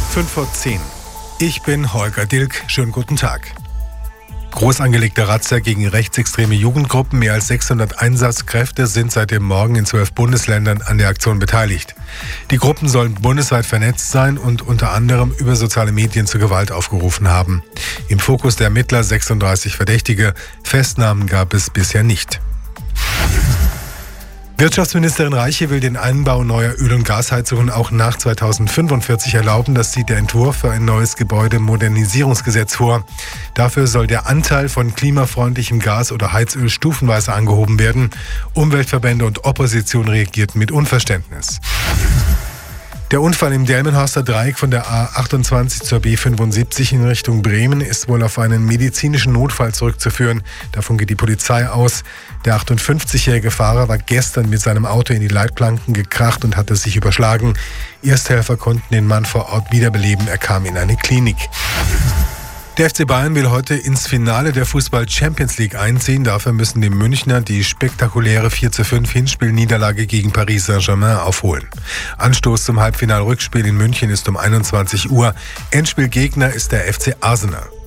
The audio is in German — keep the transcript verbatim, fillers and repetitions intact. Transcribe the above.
fünf vor zehn. Ich bin Holger Dilk. Schönen guten Tag. Groß angelegte Razzia gegen rechtsextreme Jugendgruppen. Mehr als sechshundert Einsatzkräfte sind seit dem Morgen in zwölf Bundesländern an der Aktion beteiligt. Die Gruppen sollen bundesweit vernetzt sein und unter anderem über soziale Medien zur Gewalt aufgerufen haben. Im Fokus der Ermittler sechsunddreißig Verdächtige. Festnahmen gab es bisher nicht. Wirtschaftsministerin Reiche will den Einbau neuer Öl- und Gasheizungen auch nach zweitausendfünfundvierzig erlauben. Das sieht der Entwurf für ein neues Gebäudemodernisierungsgesetz vor. Dafür soll der Anteil von klimafreundlichem Gas oder Heizöl stufenweise angehoben werden. Umweltverbände und Opposition reagierten mit Unverständnis. Der Unfall im Delmenhorster Dreieck von der A achtundzwanzig zur B fünfundsiebzig in Richtung Bremen ist wohl auf einen medizinischen Notfall zurückzuführen. Davon geht die Polizei aus. Der achtundfünfzigjährige Fahrer war gestern mit seinem Auto in die Leitplanken gekracht und hatte sich überschlagen. Ersthelfer konnten den Mann vor Ort wiederbeleben. Er kam in eine Klinik. Der F C Bayern will heute ins Finale der Fußball-Champions League einziehen. Dafür müssen die Münchner die spektakuläre vier zu fünf Hinspielniederlage gegen Paris Saint-Germain aufholen. Anstoß zum Halbfinal-Rückspiel in München ist um einundzwanzig Uhr. Endspielgegner ist der F C Arsenal.